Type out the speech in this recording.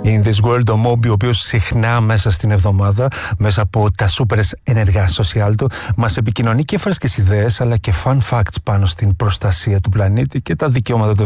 In This World, ο Moby, ο οποίος συχνά μέσα στην εβδομάδα, μέσα από τα σούπερες ενεργά social του, μας επικοινωνεί και φρέσκες ιδέες αλλά και fun facts πάνω στην προστασία του πλανήτη και τα δικαιώματα των